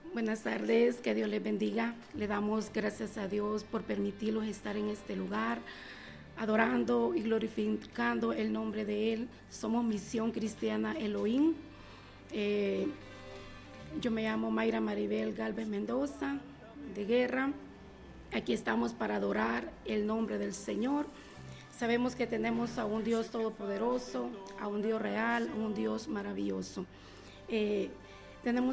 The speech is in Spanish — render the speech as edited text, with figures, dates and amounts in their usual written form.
Buenas tardes, que Dios les bendiga. Le damos gracias a Dios por permitirnos estar en este lugar, adorando y glorificando el nombre de Él. Somos Misión Cristiana Elohim. Yo me llamo Mayra Maribel Galvez Mendoza, de Guerra. Aquí estamos para adorar el nombre del Señor. Sabemos que tenemos a un Dios todopoderoso, a un Dios real, a un Dios maravilloso. Tenemos